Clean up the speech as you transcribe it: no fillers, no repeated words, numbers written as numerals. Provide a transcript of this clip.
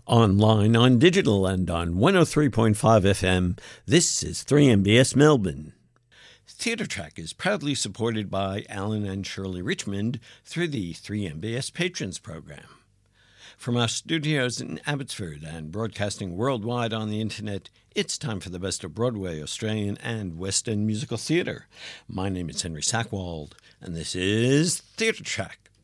Online, on digital, and on 103.5 FM, this is 3MBS Melbourne. Theatre Track is proudly supported by Alan and Shirley Richmond through the 3MBS Patrons Program. From our studios in Abbotsford and broadcasting worldwide on the internet, it's time for the best of Broadway, Australian and West End musical theatre. My name is Henry Sackwald, and this is Theatre Track.